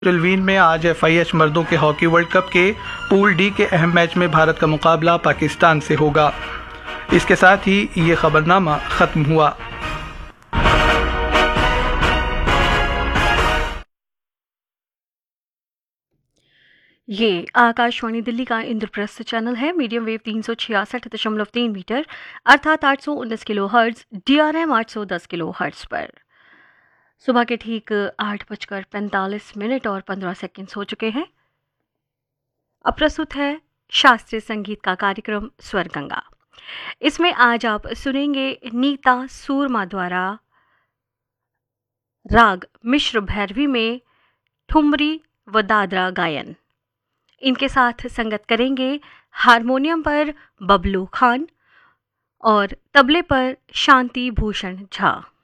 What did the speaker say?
रिल्वीन में आज FIH मर्दों के हॉकी वर्ल्ड कप के पूल डी के अहम मैच में भारत का मुकाबला पाकिस्तान से होगा। इसके साथ ही ये खबरनामा खत्म हुआ। ये आकाशवाणी दिल्ली का इंद्रप्रस्थ चैनल है। मीडियम वेव 366.3 मीटर अर्थात 819 kilo hertz, DRM 810 kilo hertz पर सुबह के ठीक 8:45 और 15 सेकंड्स हो चुके हैं। अब प्रस्तुत है शास्त्रीय संगीत का कार्यक्रम स्वर गंगा। इसमें आज आप सुनेंगे नीता सूरमा द्वारा राग मिश्र भैरवी में ठुमरी व दादरा गायन। इनके साथ संगत करेंगे हारमोनियम पर बबलू खान और तबले पर शांति भूषण झा।